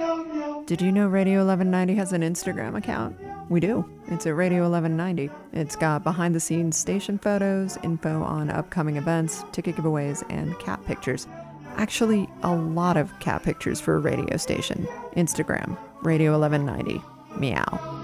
Did you know Radio 1190 has an Instagram account? We do. It's at Radio 1190. It's got behind-the-scenes station photos, info on upcoming events, ticket giveaways, and cat pictures. Actually, a lot of cat pictures for a radio station. Instagram, Radio 1190. Meow.